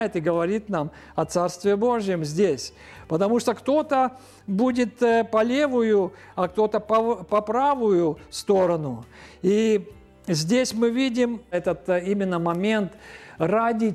и говорит нам о Царстве Божьем здесь. Потому что кто-то будет по левую, а кто-то по правую сторону. И здесь мы видим этот именно момент, ради